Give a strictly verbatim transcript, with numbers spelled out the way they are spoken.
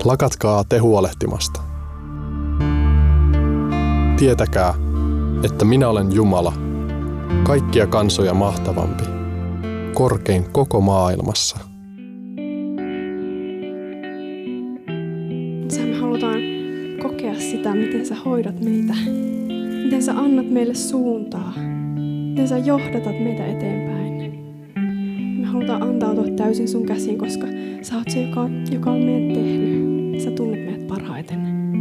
Lakatkaa te huolehtimasta. Tietäkää, että minä olen Jumala, kaikkia kansoja mahtavampi, korkein koko maailmassa. Isä, me halutaan kokea sitä, miten sä hoidat meitä. Miten sä annat meille suuntaa. Miten sä johdatat meitä eteenpäin. Me halutaan antautua täysin sun käsiin, koska sä oot se, joka, joka on meidät tehnyt. Sä tunnet meidät parhaiten.